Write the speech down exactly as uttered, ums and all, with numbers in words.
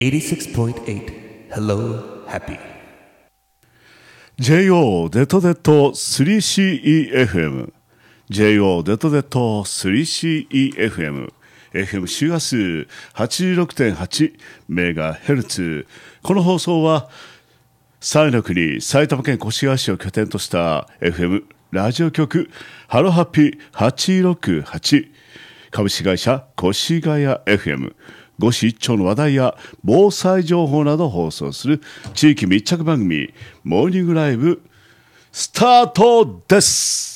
eighty-six point eight Hello Happy ジェイオー デトデト スリーシーイーエフエム ジェイオー デトデト スリーシーイーエフエム エフエム 周波数 はちじゅうろくてんはちメガヘルツ。 この放送は西の国埼玉県越谷市を拠点とした エフエム ラジオ局ハローハッピーはちろくはち、株式会社越谷 エフエム、五市一町の話題や防災情報などを放送する地域密着番組モーニングライブスタートです。